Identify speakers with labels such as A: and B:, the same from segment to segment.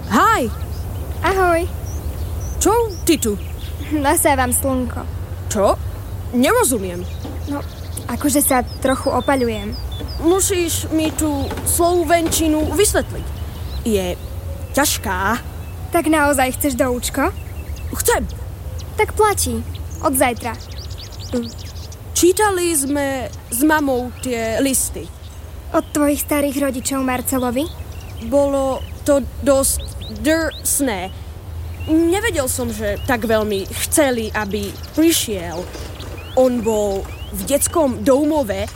A: Hi!
B: Ahoj.
A: Čo ty tu?
B: Nasávam slnko.
A: Čo? Nerozumiem.
B: No, akože sa trochu opaľujem.
A: Musíš mi tú slovenčinu vysvetliť. Je ťažká.
B: Tak naozaj chceš do účko?
A: Chcem.
B: Tak platí. Od zajtra.
A: Čítali sme s mamou tie listy.
B: Od tvojich starých rodičov Marcelovi?
A: Bolo to dosť drsné. Nevedel som, že tak veľmi chceli, aby prišiel. On bol v detskom domove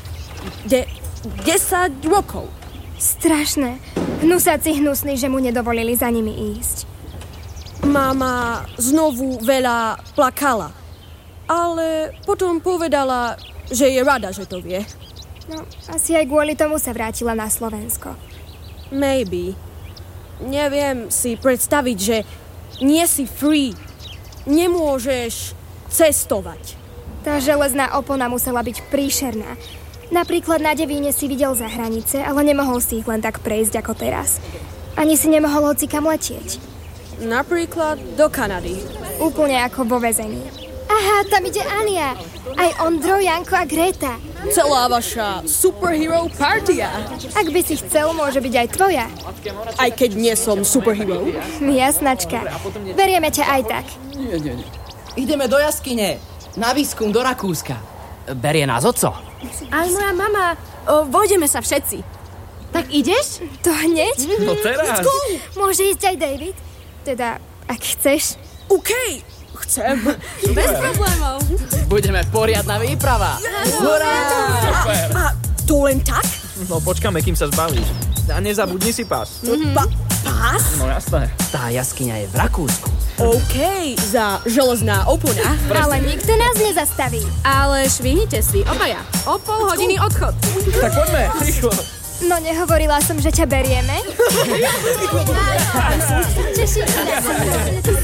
A: 10 rokov.
B: Strašné. Hnusáci hnusný, že mu nedovolili za nimi ísť.
A: Mama znovu veľa plakala, ale potom povedala, že je rada, že to vie.
B: No, asi aj kvôli tomu sa vrátila na Slovensko.
A: Maybe. Neviem si predstaviť, že nie si free. Nemôžeš cestovať.
B: Tá železná opona musela byť príšerná. Napríklad na Devíne si videl za hranice, ale nemohol si ich len tak prejsť ako teraz. Ani si nemohol hocikam letieť.
A: Napríklad do Kanady.
B: Úplne ako vo väzení. Aha, tam ide Ania. Aj Ondro, Janko a Greta.
A: Celá vaša superhero partia.
B: Ak by si chcel, môže byť aj tvoja.
A: Aj keď nie som superhero.
B: Jasnačka. Berieme ťa aj tak.
C: Nie. Ideme do jaskyne. Na výskum do Rakúska. Berie nás oco.
D: Aj moja mama. Vojdeme sa všetci. Tak ideš?
B: To hneď?
E: No teraz.
B: Môže ísť aj David? Teda, ak chceš.
A: OK, chcem.
D: Bez problémov.
C: Budeme poriadna výprava. Hurá!
A: A to len tak?
E: No počkáme, kým sa zbavíš. A nezabudni si pás.
A: Pás?
E: No jasné.
C: Tá jaskyňa je v Rakúsku.
A: OK, za železná opona.
B: Ale nikto nás nezastaví.
D: Ale švihnite si, obaja. O pol hodiny odchod.
E: Tak poďme, rýchlo.
B: No nehovorila som, že ťa berieme. Teším sa.